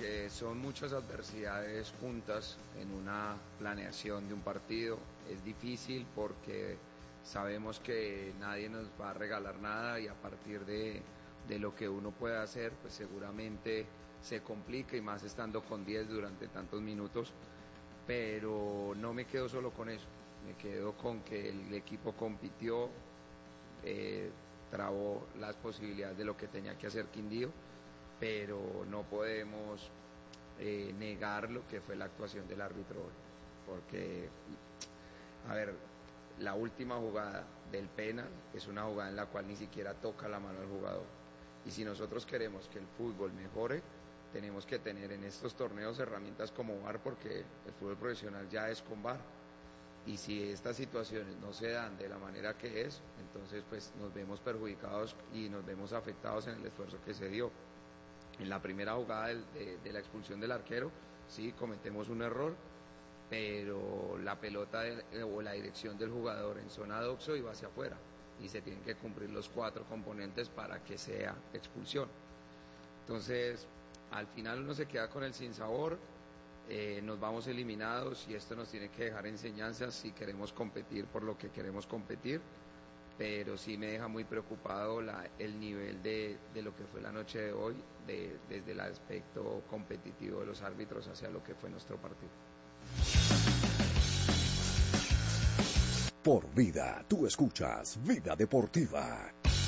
porque son muchas adversidades juntas en una planeación de un partido. Es difícil porque sabemos que nadie nos va a regalar nada y a partir de lo que uno pueda hacer, pues seguramente se complica y más estando con 10 durante tantos minutos, pero no me quedo solo con eso, me quedo con que el equipo compitió, trabó las posibilidades de lo que tenía que hacer Quindío, pero no podemos negar lo que fue la actuación del árbitro hoy, porque, a ver, la última jugada del penal es una jugada en la cual ni siquiera toca la mano al jugador, y si nosotros queremos que el fútbol mejore, tenemos que tener en estos torneos herramientas como VAR, porque el fútbol profesional ya es con VAR, y si estas situaciones no se dan de la manera que es, entonces pues nos vemos perjudicados y nos vemos afectados en el esfuerzo que se dio. En la primera jugada de la expulsión del arquero, sí, cometemos un error, pero la pelota o la dirección del jugador en zona doxo iba hacia afuera, y se tienen que cumplir los 4 componentes para que sea expulsión. Entonces, al final uno se queda con el sinsabor, nos vamos eliminados y esto nos tiene que dejar enseñanzas si queremos competir por lo que queremos competir, pero sí me deja muy preocupado el nivel de lo que fue la noche de hoy, desde el aspecto competitivo de los árbitros hacia lo que fue nuestro partido. Por Vida, tú escuchas Vida Deportiva.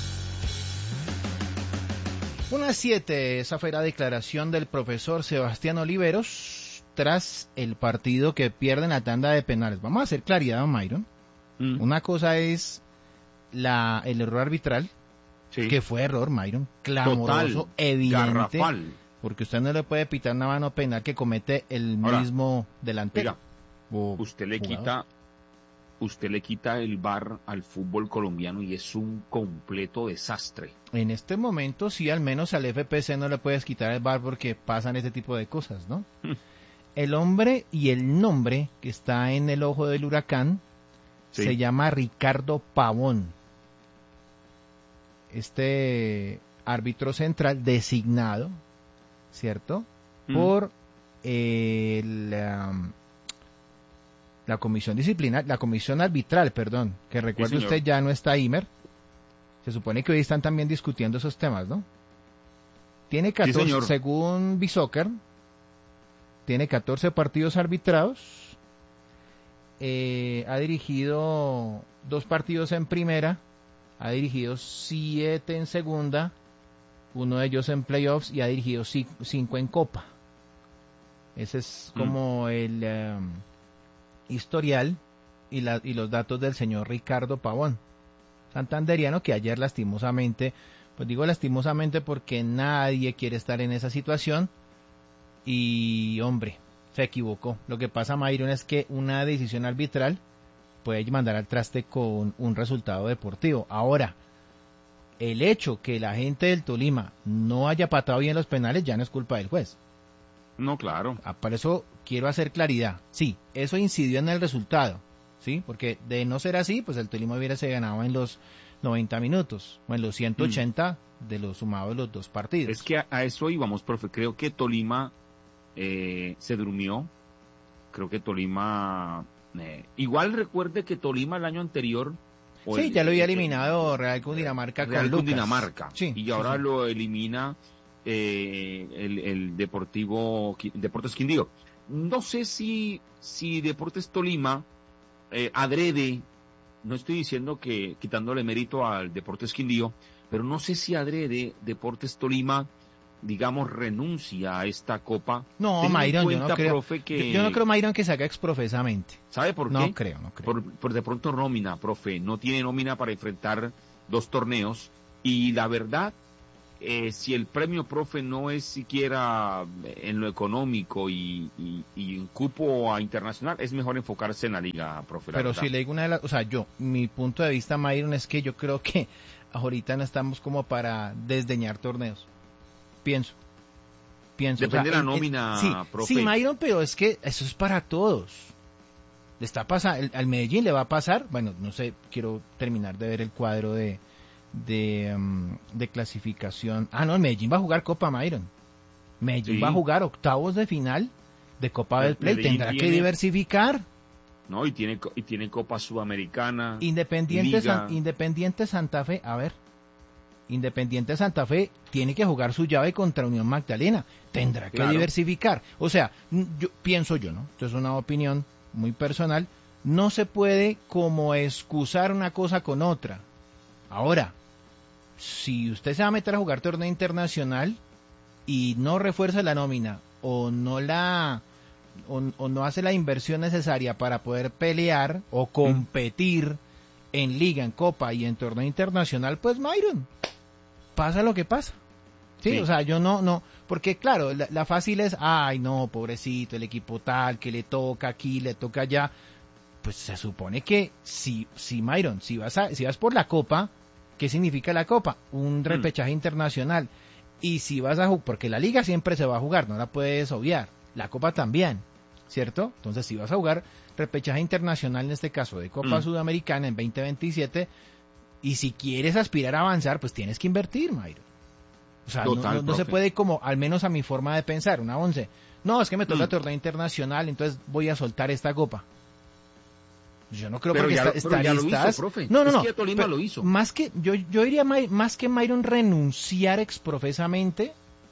1:07, esa fue la declaración del profesor Sebastián Oliveros tras el partido que pierden la tanda de penales. Vamos a hacer claridad, don Myron. Una cosa es el error arbitral, sí, que fue error, Myron, clamoroso, total, evidente, garrafal, porque usted no le puede pitar una mano penal que comete el mismo delantero. Usted le quita el VAR al fútbol colombiano y es un completo desastre. En este momento sí, al menos al FPC no le puedes quitar el VAR porque pasan este tipo de cosas, ¿no? El hombre y el nombre que está en el ojo del huracán, sí, se llama Ricardo Pavón. Este árbitro central designado, ¿cierto? Por la comisión disciplinar, la comisión arbitral, perdón, que recuerde usted ya no está Imer. Se supone que hoy están también discutiendo esos temas, ¿no? Tiene 14, sí, según Bisoccer, tiene 14 partidos arbitrados, ha dirigido 2 partidos en primera, ha dirigido 7 en segunda, uno de ellos en playoffs y ha dirigido 5 en copa. Ese es como el historial y los datos del señor Ricardo Pavón, santanderiano, que ayer lastimosamente, pues digo lastimosamente porque nadie quiere estar en esa situación y hombre, se equivocó. Lo que pasa, Myron, es que una decisión arbitral puede mandar al traste con un resultado deportivo. Ahora, el hecho que la gente del Tolima no haya patado bien los penales ya no es culpa del juez. No, claro. Por eso quiero hacer claridad. Sí, eso incidió en el resultado, ¿sí? Porque de no ser así, pues el Tolima hubiese ganado en los 90 minutos o en los 180 de los sumados de los 2 partidos. Es que a eso íbamos, profe. Creo que Tolima se durmió. Creo que Tolima... igual recuerde que Tolima el año anterior... Sí, ya lo había eliminado Real Cundinamarca con Lucas. Cundinamarca. Sí, y ahora lo elimina el Deportes Quindío. No sé si Deportes Tolima adrede, no estoy diciendo que quitándole mérito al Deportes Quindío, pero no sé si adrede Deportes Tolima, digamos, renuncia a esta copa. No, Myron, yo no creo, profe, yo no creo, Myron, que se haga exprofesamente. ¿Sabe por qué? No creo. Por de pronto nómina, profe, no tiene nómina para enfrentar 2 torneos, y la verdad, si el premio, profe, no es siquiera en lo económico y un cupo a internacional, es mejor enfocarse en la liga, profe. Pero si le digo mi punto de vista, Myron, es que yo creo que ahorita no estamos como para desdeñar torneos. Pienso. Depende de la nómina, sí, profe. Sí, Myron, pero es que eso es para todos. Le está pasando, al Medellín le va a pasar, bueno, no sé, quiero terminar de ver el cuadro de clasificación. No, el Medellín va a jugar Copa, Myron. Medellín Sí. va a jugar octavos de final de Copa del Play, Medellín tendrá que tiene- diversificar. No, y tiene Copa Sudamericana. Independiente, Liga. Independiente Santa Fe, a ver, Independiente Santa Fe tiene que jugar su llave contra Unión Magdalena, tendrá que Claro. diversificar. O sea, yo pienso yo, ¿no? Esto es una opinión muy personal, no se puede como excusar una cosa con otra. Ahora, si usted se va a meter a jugar torneo internacional y no refuerza la nómina o no no hace la inversión necesaria para poder pelear o competir en liga, en copa y en torneo internacional, pues Myron, pasa lo que pasa. Sí, Sí. o sea, yo no, porque claro, la fácil es, ay no, pobrecito, el equipo tal, que le toca aquí, le toca allá. Pues se supone que si Myron, si vas por la copa, ¿qué significa la copa? Un repechaje internacional. Y si vas a jugar, porque la liga siempre se va a jugar, no la puedes obviar, la copa también, ¿cierto? Entonces si vas a jugar repechaje internacional, en este caso de Copa Sudamericana en 2027, y si quieres aspirar a avanzar, pues tienes que invertir, Myron. O sea, Total, no se profe. puede como, al menos a mi forma de pensar, una 11. No, es que me toca torneo internacional, entonces voy a soltar esta copa. Yo no creo Pero porque ya lo hizo, profe. No, Es que Tolima lo hizo. Más que, yo diría más que Myron renunciar exprofesamente,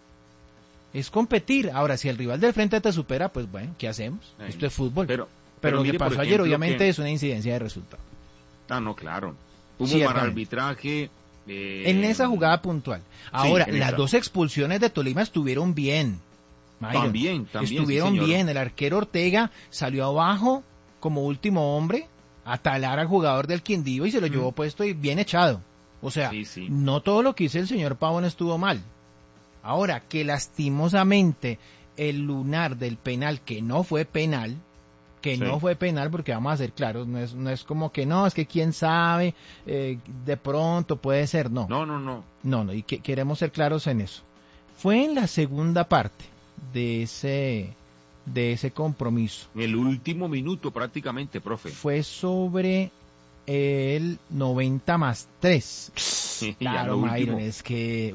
es competir. Ahora, si el rival del frente te supera, pues bueno, ¿qué hacemos? Ay, Esto es fútbol. Pero Pero lo que mire, por pasó ayer, ejemplo, obviamente, que- es una incidencia de resultado. Ah, no, claro. Hubo mal Ciertamente. arbitraje. En esa jugada puntual. Ahora, en las esa. dos expulsiones de Tolima estuvieron bien. Myron. También, Estuvieron sí, señor. bien. El arquero Ortega salió abajo como último hombre a talar al jugador del Quindío y se lo llevó puesto y bien echado. O sea, Sí, sí. no todo lo que hizo el señor Pavón estuvo mal. Ahora, que lastimosamente el lunar del penal, que no fue penal, Sí. no fue penal, porque vamos a ser claros, no es como que no, es que quién sabe, de pronto puede ser, no. No. Y queremos ser claros en eso. Fue en la segunda parte de ese compromiso. En el último minuto prácticamente, profe. Fue sobre el 90 más 3. Ya Claro, lo Myron, último. es que,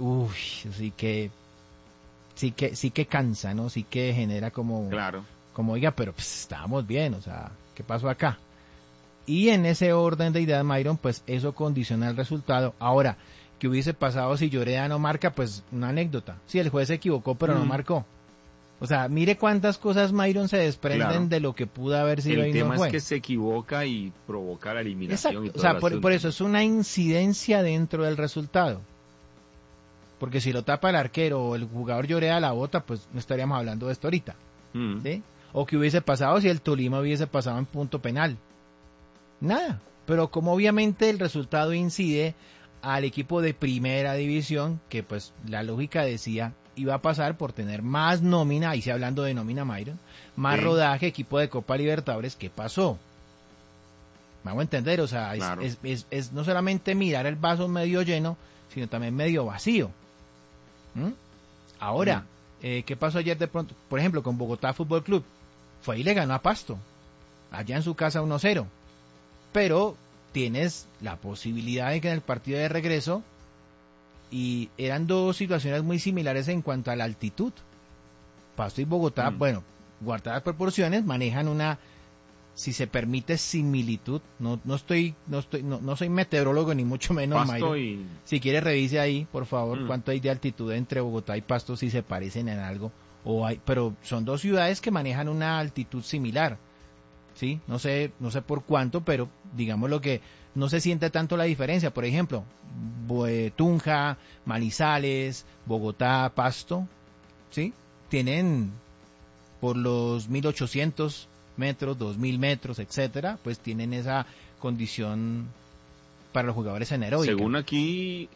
sí que cansa, ¿no? Sí que genera como, Claro. como oiga, pero pues estábamos bien, o sea, ¿qué pasó acá? Y en ese orden de ideas, Myron, pues eso condiciona el resultado. Ahora, ¿qué hubiese pasado si Lloreda no marca? Pues una anécdota. Sí, el juez se equivocó, pero no marcó. O sea, mire cuántas cosas, Myron, se desprenden Claro. de lo que pudo haber sido El y tema no fue. es que se equivoca y provoca la eliminación. Exacto, Y o todo sea, el por asunto. eso es una incidencia dentro del resultado. Porque si lo tapa el arquero o el jugador Lloreda la bota, pues no estaríamos hablando de esto ahorita. Mm. ¿Sí? O que hubiese pasado si el Tolima hubiese pasado en punto penal. Nada. Pero como obviamente el resultado incide al equipo de primera división, que pues la lógica decía iba a pasar por tener más nómina, ahí sí hablando de nómina, Myron, más Sí. rodaje, equipo de Copa Libertadores, ¿qué pasó? Vamos a entender, o sea, Claro. es no solamente mirar el vaso medio lleno, sino también medio vacío. ¿Mm? Ahora, ¿qué pasó ayer de pronto? Por ejemplo, con Bogotá Fútbol Club. Fue ahí y le ganó a Pasto. Allá en su casa 1-0. Pero tienes la posibilidad de que en el partido de regreso, y eran dos situaciones muy similares en cuanto a la altitud. Pasto y Bogotá, bueno, guardadas proporciones, manejan una, si se permite, similitud. No soy meteorólogo ni mucho menos, Pasto Mayra. y... Si quiere revise ahí, por favor, cuánto hay de altitud entre Bogotá y Pasto, si se parecen en algo pero son dos ciudades que manejan una altitud similar. ¿Sí? No sé por cuánto, pero digamos lo que no se siente tanto la diferencia. Por ejemplo, Tunja, Manizales, Bogotá, Pasto, ¿sí? Tienen por los 1800 metros, 2000 metros, etcétera, pues tienen esa condición para los jugadores anaeróbica. Según aquí,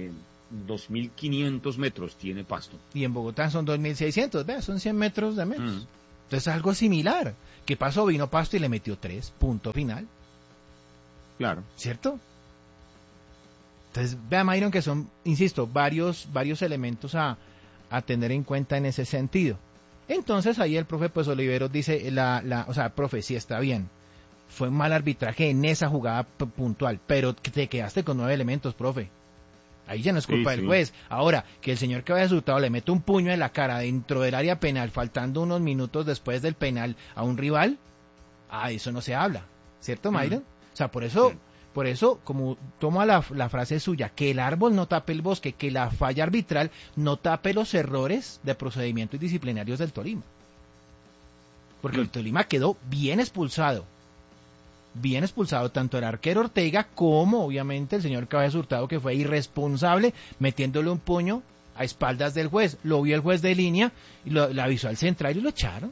2.500 metros tiene Pasto. Y en Bogotá son 2.600, ¿ves? Son 100 metros de menos. Entonces algo similar. ¿Qué pasó? Vino Pasto y le metió 3, punto final. Claro. ¿Cierto? Entonces, vea, Myron, que son, insisto, varios elementos a tener en cuenta en ese sentido. Entonces ahí el profe pues Oliveros dice, o sea, profe, sí está bien. Fue un mal arbitraje en esa jugada puntual, pero te quedaste con 9 elementos, profe. Ahí ya no es culpa del juez. Ahora, que el señor que había resultado le mete un puño en la cara dentro del área penal, faltando unos minutos después del penal a un rival, eso no se habla, ¿cierto, Mayron? O sea, por eso, como toma la frase suya, que el árbol no tape el bosque, que la falla arbitral no tape los errores de procedimientos disciplinarios del Tolima. Porque el Tolima quedó bien expulsado tanto el arquero Ortega como obviamente el señor Cabezas Hurtado, que fue irresponsable metiéndole un puño a espaldas del juez. Lo vio el juez de línea y le avisó al central y lo echaron.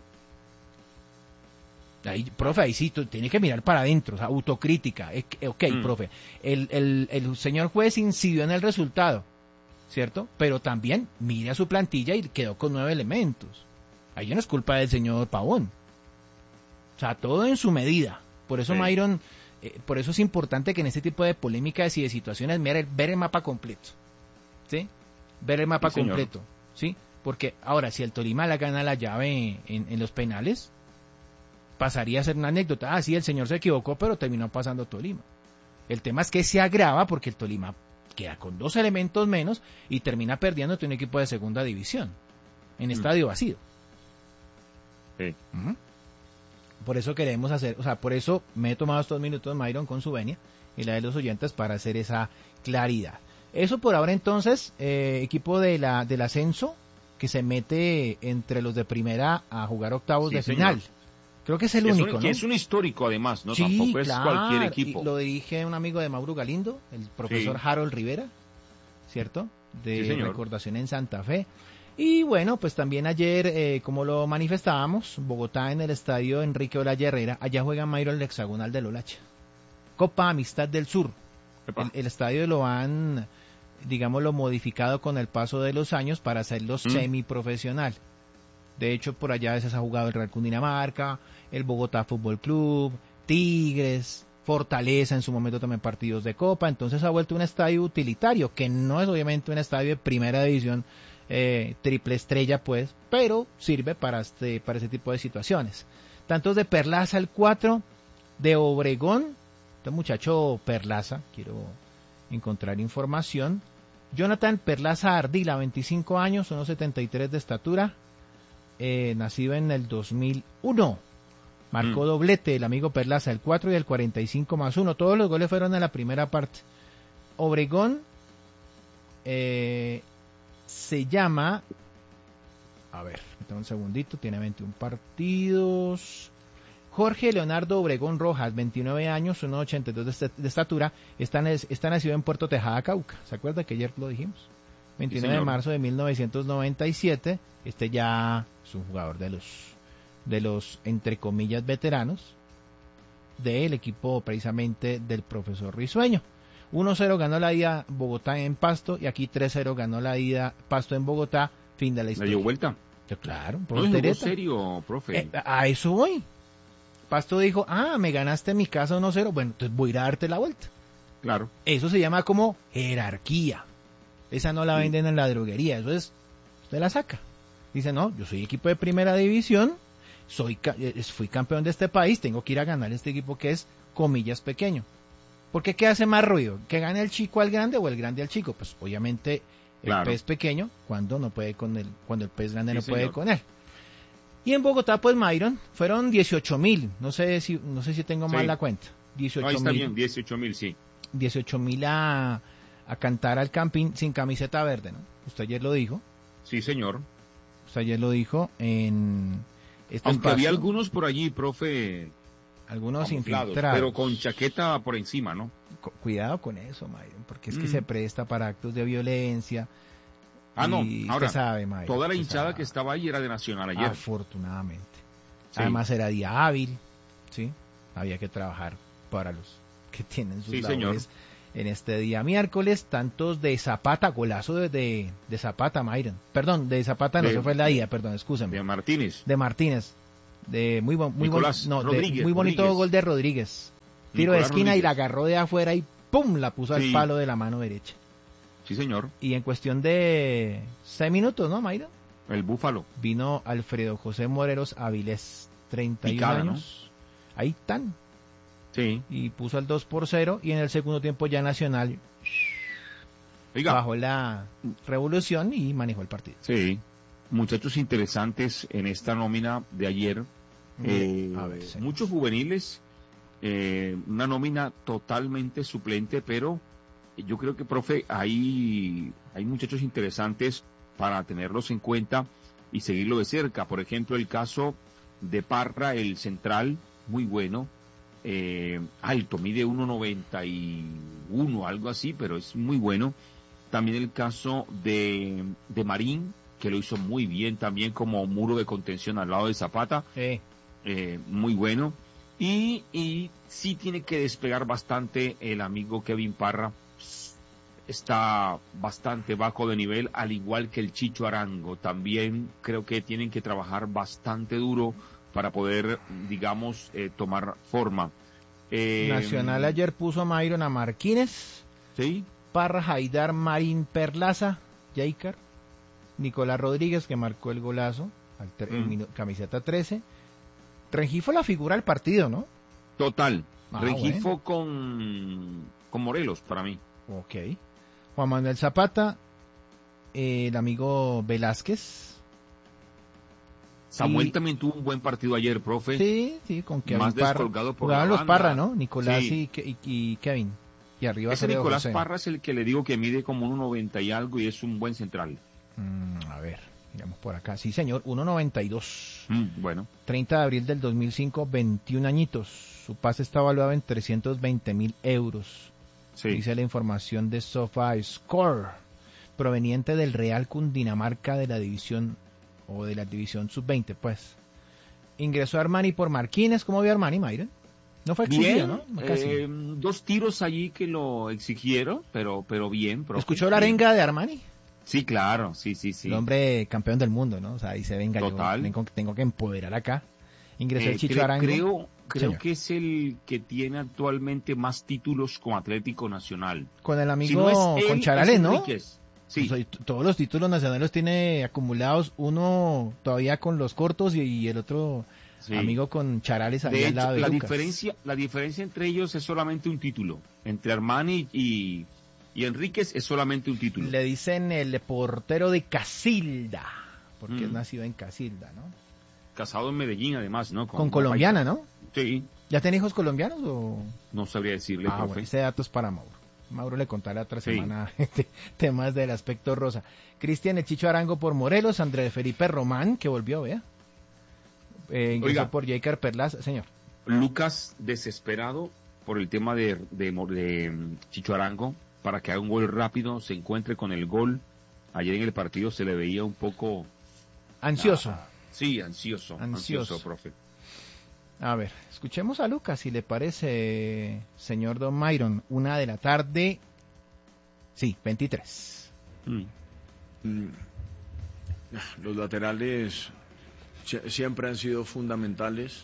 Ahí, profe, ahí sí tiene que mirar para adentro, o sea, autocrítica. Profe, el señor juez incidió en el resultado, ¿cierto? Pero también mire a su plantilla y quedó con 9 elementos. Ahí no es culpa del señor Pavón. O sea, todo en su medida. Por eso, Mayron, por eso es importante que en este tipo de polémicas y de situaciones ver el mapa completo, ¿sí? Ver el mapa completo, ¿sí? Porque ahora, si el Tolima la gana la llave en los penales, pasaría a ser una anécdota. Sí, el señor se equivocó, pero terminó pasando Tolima. El tema es que se agrava porque el Tolima queda con 2 elementos menos y termina perdiendo ante un equipo de segunda división, en estadio vacío. Sí. Por eso queremos hacer, o sea, por eso me he tomado estos minutos, Mayron, con su venia y la de los oyentes para hacer esa claridad. Eso por ahora entonces, equipo del ascenso que se mete entre los de primera a jugar octavos de final. Creo que es el único, ¿no? Que es un histórico además, ¿no? Sí, tampoco es cualquier equipo. Y lo dirige un amigo de Mauro Galindo, el profesor Harold Rivera, ¿cierto? De Recordación en Santa Fe. Y bueno, pues también ayer, como lo manifestábamos, Bogotá en el estadio Enrique Olaya Herrera, allá juega Mayro el hexagonal del Olacha. Copa Amistad del Sur. El estadio lo han, digámoslo, modificado con el paso de los años para hacerlo semiprofesional. De hecho, por allá a veces ha jugado el Real Cundinamarca, el Bogotá Fútbol Club, Tigres, Fortaleza, en su momento también partidos de Copa. Entonces ha vuelto un estadio utilitario, que no es obviamente un estadio de primera división, triple estrella pues, pero sirve para este tipo de situaciones. Tantos de Perlaza el 4, de Obregón, este muchacho Perlaza, quiero encontrar información, Jonathan Perlaza Ardila, 25 años, 1.73 de estatura, nacido en el 2001, marcó doblete el amigo Perlaza, el 4 y el 45+1, todos los goles fueron en la primera parte. Obregón se llama, a ver, un segundito, tiene 21 partidos. Jorge Leonardo Obregón Rojas, 29 años, 1.82 de estatura, está nacido en Puerto Tejada, Cauca. ¿Se acuerda que ayer lo dijimos? 29 de marzo de 1997, ya es un jugador de los entre comillas veteranos del equipo precisamente del profesor Risueño. 1-0 ganó la ida Bogotá en Pasto y aquí 3-0 ganó la ida Pasto en Bogotá, fin de la historia. ¿Le dio vuelta? Claro, ¿No es serio, profe? A eso voy. Pasto dijo, me ganaste en mi casa 1-0, bueno, entonces voy a ir a darte la vuelta. Claro. Eso se llama como jerarquía. Esa no la venden en la droguería, eso es, usted la saca. Dice, no, yo soy equipo de primera división, fui campeón de este país, tengo que ir a ganar este equipo que es, comillas, pequeño. ¿Por qué hace más ruido? ¿Que gane el chico al grande o el grande al chico? Pues obviamente el pez pequeño, cuando el pez grande no puede con él. Y en Bogotá, pues Mayron, fueron 18,000, no sé si tengo mal la cuenta. 18,000. Ahí está bien, 18,000, sí. 18,000 a cantar al campín sin camiseta verde, ¿no? Usted ayer lo dijo. Sí, señor. Usted ayer lo dijo en este Aunque espacio. había algunos por allí, profe, algunos infiltrados, pero con chaqueta por encima, ¿no? Cuidado con eso, Mayron, porque es que se presta para actos de violencia. No, ahora, sabe, Mayron, toda la hinchada que estaba ahí era de Nacional ayer. Afortunadamente. Sí. Además era día hábil, ¿sí? Había que trabajar para los que tienen sus labores en este día miércoles. Tantos de Zapata, golazo de Zapata, Mayron. Perdón, de Zapata no, se fue la ida, perdón, excúsenme. De Martínez. De Martínez. De muy bonito Rodríguez. Gol de Rodríguez. Tiro de esquina Rodríguez. Y la agarró de afuera y ¡pum! La puso al palo de la mano derecha. Sí, señor. Y en cuestión de 6 minutos, ¿no, Mayra? El Búfalo. Vino Alfredo José Moreros Avilés, 31 años. ¿No? Ahí están. Sí. Y puso el 2-0 y en el segundo tiempo ya Nacional Oiga, bajo la revolución y manejó el partido. Sí, muchachos interesantes en esta nómina de ayer. Muchos juveniles, una nómina totalmente suplente, pero yo creo que, profe, hay muchachos interesantes para tenerlos en cuenta y seguirlo de cerca. Por ejemplo, el caso de Parra, el central, muy bueno, alto, mide 1.91, algo así, pero es muy bueno. También el caso de Marín, que lo hizo muy bien también como muro de contención al lado de Zapata. Muy bueno. Y sí tiene que despegar bastante el amigo Kevin Parra. Está bastante bajo de nivel, al igual que el Chicho Arango. También creo que tienen que trabajar bastante duro para poder, digamos, tomar forma. Nacional ayer puso a Mayron, a Marquínez, ¿sí? Parra, Haidar, Marín, Perlaza, Jaicar, Nicolás Rodríguez, que marcó el golazo, camiseta 13. Rengifo la figura del partido, ¿no? Total. Rengifo bueno. con Morelos, para mí. Ok. Juan Manuel Zapata, el amigo Velázquez. Samuel también tuvo un buen partido ayer, profe. Sí, con Kevin más Parra. Descolgado por jugaban la los banda. Parra, ¿no? Nicolás sí. y Kevin. Y arriba ese Alfredo Nicolás José. Parra es el que le digo que mide como 1.90 y algo y es un buen central. A ver, miramos por acá. Sí, señor, 1.92. Bueno. 30 de abril del 2005, 21 añitos. Su pase está evaluado en 320.000 euros. Sí. Dice la información de SofaScore, proveniente del Real Cundinamarca de la división sub-20, pues. Ingresó Armani por Marquínez. ¿Cómo vio Armani, Mayra? No fue exigido, ¿no? Casi. 2 tiros allí que lo exigieron, pero bien, profe. ¿Escuchó la arenga de Armani? Sí, claro, sí. El hombre campeón del mundo, ¿no? O sea, ahí se venga. Total. Yo tengo que empoderar acá. Ingresó el Chicho Arango. Creo que es el que tiene actualmente más títulos con Atlético Nacional. Con el amigo, si no es él, con Charales, ¿no? Enríquez. Sí. Pues, todos los títulos nacionales los tiene acumulados, uno todavía con los cortos y el otro amigo con Charales ahí al lado de Lucas. La diferencia entre ellos es solamente un título. Entre Armani y Enríquez es solamente un título. Le dicen el portero de Casilda, porque es nacido en Casilda, ¿no? Casado en Medellín, además, ¿no? Con colombiana, ¿no? Sí. ¿Ya tiene hijos colombianos o...? No sabría decirle, profe. Bueno, ese dato es para Mauro. Mauro le contará la otra semana temas del aspecto rosa. Cristian El Chicho Arango por Morelos, Andrés Felipe Román, que volvió, vea. Ingresó por Jaicar Perlaza, señor. Lucas desesperado por el tema de Chicho Arango, para que haga un gol rápido, se encuentre con el gol. Ayer en el partido se le veía un poco... Ansioso. Sí, ansioso, profe. A ver, escuchemos a Lucas, si le parece, señor Don Myron. 1:00 p.m. Sí, 23. Los laterales siempre han sido fundamentales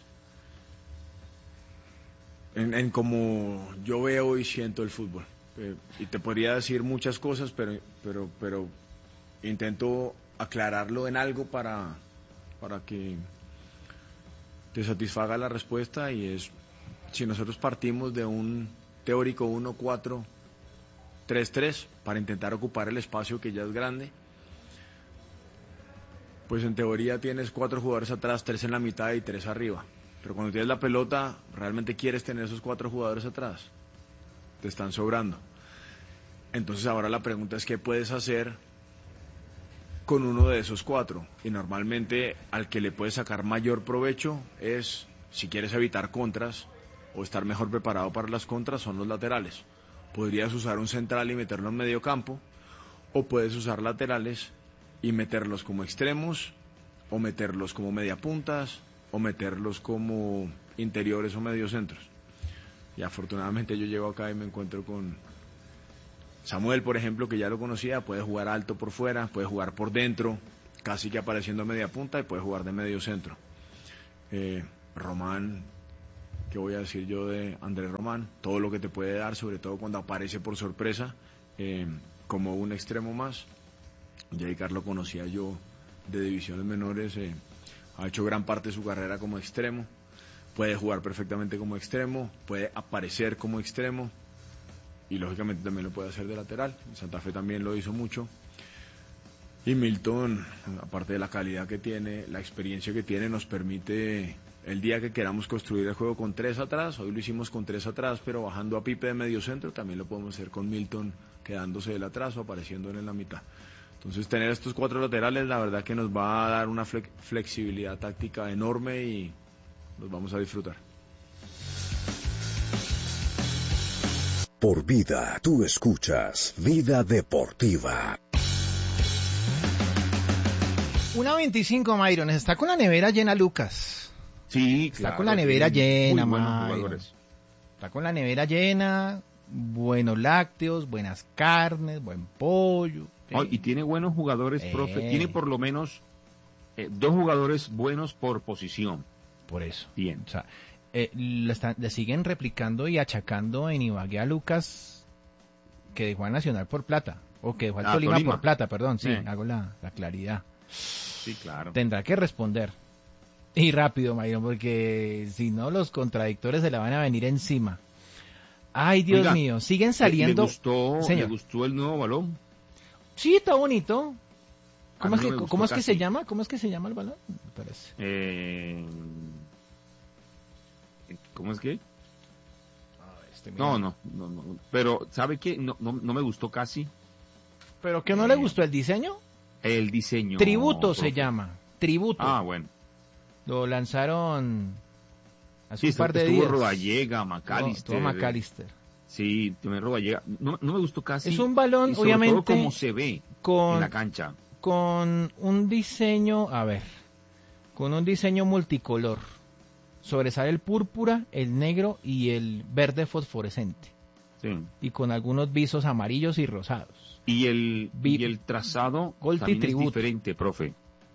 en cómo yo veo y siento el fútbol. Y te podría decir muchas cosas, pero intento aclararlo en algo para que te satisfaga la respuesta, y es: si nosotros partimos de un teórico 1-4-3-3 para intentar ocupar el espacio que ya es grande, pues en teoría tienes 4 jugadores atrás, 3 en la mitad y 3 arriba. Pero cuando tienes la pelota, ¿realmente quieres tener esos 4 jugadores atrás? Te están sobrando. Entonces ahora la pregunta es: ¿qué puedes hacer con uno de esos 4? Y normalmente al que le puedes sacar mayor provecho es, si quieres evitar contras o estar mejor preparado para las contras, son los laterales. Podrías usar un central y meterlo en medio campo, o puedes usar laterales y meterlos como extremos, o meterlos como mediapuntas, o meterlos como interiores o mediocentros. Y afortunadamente yo llego acá y me encuentro con Samuel, por ejemplo, que ya lo conocía. Puede jugar alto por fuera, puede jugar por dentro, casi que apareciendo media punta, y puede jugar de medio centro. Román, ¿qué voy a decir yo de Andrés Román? Todo lo que te puede dar, sobre todo cuando aparece por sorpresa, como un extremo más. Jaicar lo conocía yo de divisiones menores, ha hecho gran parte de su carrera como extremo, puede jugar perfectamente como extremo, puede aparecer como extremo. y lógicamente también lo puede hacer de lateral. En Santa Fe también lo hizo mucho. Y Milton, aparte de la calidad que tiene, la experiencia que tiene, nos permite, el día que queramos construir el juego con 3 atrás, hoy lo hicimos con 3 atrás, pero bajando a Pipe de medio centro, también lo podemos hacer con Milton quedándose del atrás o apareciendo en la mitad. Entonces tener estos 4 laterales, la verdad que nos va a dar una flexibilidad táctica enorme y los vamos a disfrutar. Por Vida, tú escuchas Vida Deportiva. 1:25, Myron. Está con la nevera llena, Lucas. Sí, Está claro, con la nevera llena, muy buenos Myron. jugadores. Está con la nevera llena, buenos lácteos, buenas carnes, buen pollo. Oh, y tiene buenos jugadores, profe. Tiene por lo menos 2 jugadores buenos por posición. Por eso. Bien. O sea, le siguen replicando y achacando en Ibagué a Lucas que dejó a Nacional por plata. O que dejó al Tolima por plata, perdón. Sí, hago la claridad. Sí, claro. Tendrá que responder. Y rápido, Myron, porque si no los contradictores se la van a venir encima. Ay, Dios Oiga, mío, siguen saliendo. ¿Le gustó el nuevo balón? Sí, está bonito. ¿Cómo es que casi. se llama? ¿Cómo es que se llama el balón? Me parece. ¿Cómo es que? No. Pero, ¿sabe qué? No me gustó casi. ¿Pero qué no le gustó el diseño? El diseño. Tributo profe. se llama. Tributo. Ah, bueno. Lo lanzaron hace Sí, un par de días. Rodallega, McAllister. Todo McAllister. Sí, también Rodallega. No me gustó casi. Es un balón, y sobre obviamente, todo como se ve en la cancha. Con un diseño, con un diseño multicolor. Sobresale el púrpura, el negro y el verde fosforescente. Sí. Y con algunos visos amarillos y rosados. Y el trazado también es diferente, profe.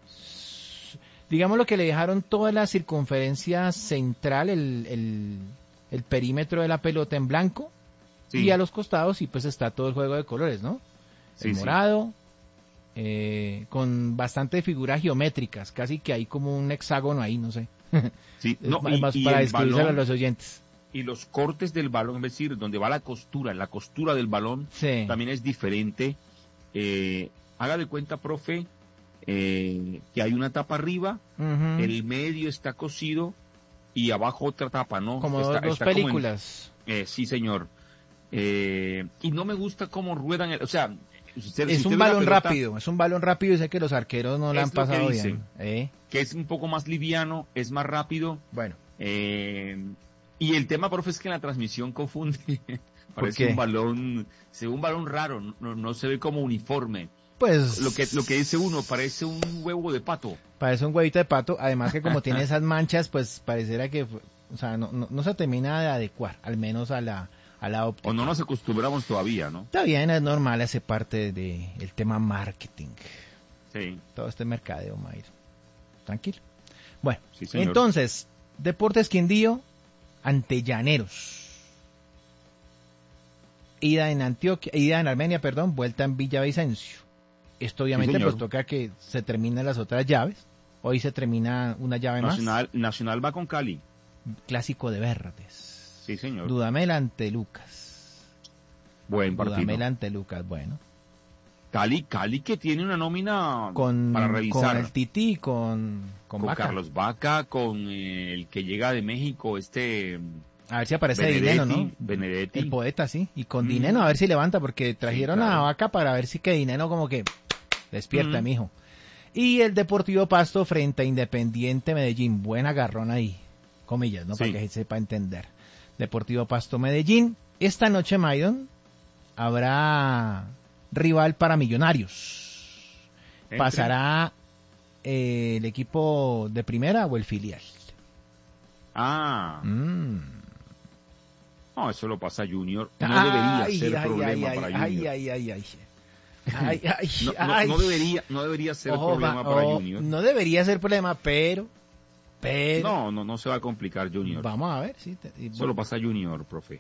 Digamos lo que le dejaron toda la circunferencia central, el perímetro de la pelota en blanco, sí. Y a los costados y pues está todo el juego de colores, ¿no? El morado, con bastante figuras geométricas, casi que hay como un hexágono ahí, no sé. Sí, es más para describirlo a los oyentes. Y los cortes del balón, es decir, donde va la costura del balón, sí. También es diferente. Haga de cuenta, profe, que hay una tapa arriba, el medio está cosido y abajo otra tapa, ¿no? Como dos películas. Sí, señor. Y no me gusta cómo ruedan, o sea... es un balón rápido, y sé que los arqueros no la han pasado bien. Que es un poco más liviano, es más rápido. Bueno. Y el tema, profe, es que en la transmisión confunde. Parece un balón raro, no se ve como uniforme. Pues lo que dice uno, parece un huevo de pato. Parece un huevito de pato, además que como tiene esas manchas, pues pareciera que, o sea, no se termina de adecuar, al menos a la óptica. O no nos acostumbramos todavía, ¿no? Está bien, es normal, hace parte del tema marketing. Sí. Todo este mercadeo, Mayr. Tranquilo. Bueno, sí, señor. Entonces, Deportes Quindío ante Llaneros. Ida en Armenia, vuelta en Villavicencio. Esto obviamente pues toca que se terminen las otras llaves. Hoy se termina una llave más. Nacional va con Cali. Clásico de verdes. Sí, señor. Dudamel ante Lucas. Buen partido. Dudamel ante Lucas, bueno. Cali que tiene una nómina para revisar. Con el Tití, con Vaca. Carlos Vaca, con el que llega de México, A ver si aparece Dineno, ¿no? Benedetti. El poeta, sí. Y con Dineno a ver si levanta, porque trajeron a Vaca para ver si que Dineno como que despierta, mijo. Y el Deportivo Pasto frente a Independiente Medellín. Buen agarrón ahí. Comillas, ¿no? Sí. Para que se sepa entender. Deportivo Pasto Medellín. Esta noche, Maidon, habrá rival para Millonarios. ¿Pasará el equipo de primera o el filial? No, eso lo pasa Junior. No debería ser problema para Junior. No debería ser problema para Junior. No debería ser problema, pero... No se va a complicar Junior. Vamos a ver, sí. Solo pasa Junior, profe.